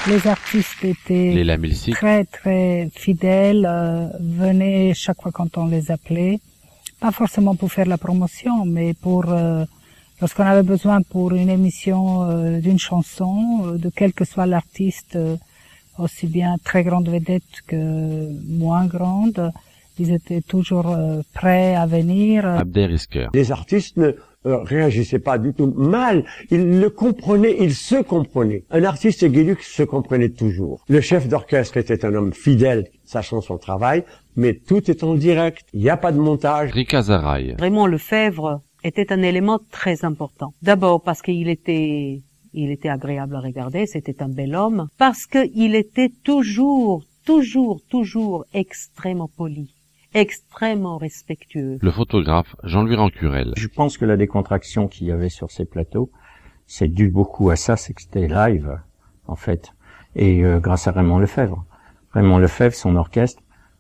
Les artistes étaient très très fidèles, venaient chaque fois quand on les appelait, pas forcément pour faire la promotion, mais pour lorsqu'on avait besoin pour une émission d'une chanson, de quel que soit l'artiste, aussi bien très grande vedette que moins grande, ils étaient toujours prêts à venir. Abderrhisker. Les artistes ne réagissaient pas du tout mal, ils le comprenaient, ils se comprenaient. Un artiste et Guy Lux se comprenaient toujours. Le chef d'orchestre était un homme fidèle, sachant son travail, mais tout est en direct, il n'y a pas de montage. Rika Zaraï. Raymond Lefebvre était un élément très important. D'abord parce qu'il était agréable à regarder, c'était un bel homme, parce qu'il était toujours extrêmement poli, extrêmement respectueux. Le photographe Jean-Louis Rancurel. Je pense que la décontraction qu'il y avait sur ces plateaux, c'est dû beaucoup à ça, c'est que c'était live, en fait, et grâce à Raymond Lefebvre. Raymond Lefebvre, son orchestre,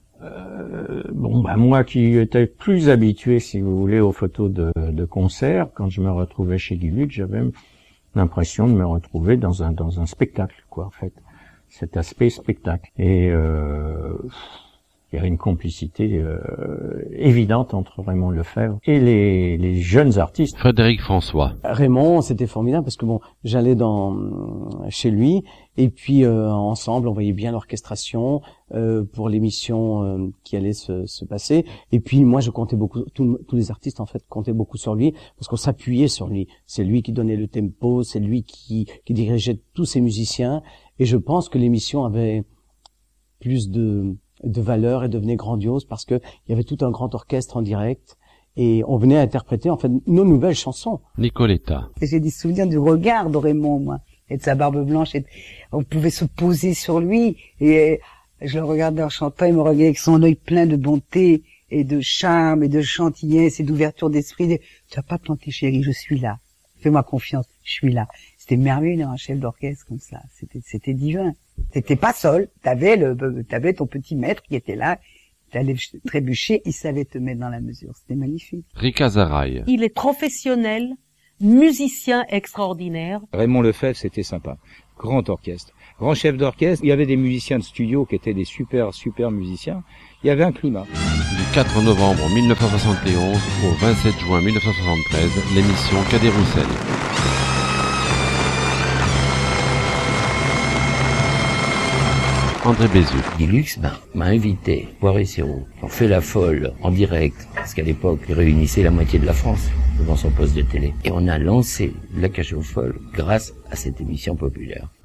moi qui étais plus habitué, si vous voulez, aux photos de concert, quand je me retrouvais chez Guy Lux, j'avais l'impression de me retrouver dans un spectacle, quoi, en fait. Cet aspect spectacle. Et il y avait une complicité évidente entre Raymond Lefebvre et les jeunes artistes. Frédéric François. Raymond, c'était formidable parce que j'allais chez lui et puis ensemble on voyait bien l'orchestration pour l'émission qui allait se passer. Et puis moi je comptais beaucoup, tous les artistes en fait comptaient beaucoup sur lui parce qu'on s'appuyait sur lui. C'est lui qui donnait le tempo, c'est lui qui dirigeait tous ces musiciens. Et je pense que l'émission avait plus de valeur et devenait grandiose parce que il y avait tout un grand orchestre en direct et on venait interpréter en fait nos nouvelles chansons. Nicoletta. J'ai des souvenirs du regard de Raymond, moi, et de sa barbe blanche. Et on pouvait se poser sur lui et je le regardais en chantant, il me regardait avec son œil plein de bonté et de charme et de gentillesse et d'ouverture d'esprit. Tu vas pas te planter, chérie, je suis là. Fais-moi confiance, je suis là. C'était merveilleux d'avoir un chef d'orchestre comme ça. C'était divin. T'étais pas seul. T'avais ton petit maître qui était là. T'allais trébucher. Il savait te mettre dans la mesure. C'était magnifique. Rika Zaraï. Il est professionnel, musicien extraordinaire. Raymond Lefebvre, c'était sympa. Grand orchestre. Grand chef d'orchestre. Il y avait des musiciens de studio qui étaient des super musiciens. Il y avait un climat. Du 4 novembre 1971 au 27 juin 1973, l'émission Cadet Roussel. André Bézu. Guy Lux m'a invité, Poiré Sirop. On fait la folle en direct, parce qu'à l'époque, il réunissait la moitié de la France devant son poste de télé. Et on a lancé la cage aux folles grâce à cette émission populaire.